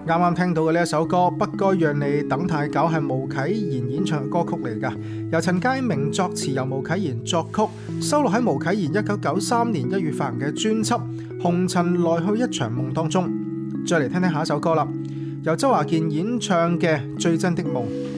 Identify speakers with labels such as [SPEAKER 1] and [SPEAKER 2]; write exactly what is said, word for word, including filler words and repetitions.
[SPEAKER 1] 啱啱聽到嘅呢一首歌《不該讓你等太久》係毛啟賢演唱嘅歌曲嚟㗎，由陳佳明作詞，由毛啟賢作曲，收錄喺毛啟賢一九九三年一月發行嘅專輯《紅塵來去一場夢》當中。再嚟聽聽下一首歌啦，由周華健演唱嘅《最真的夢》。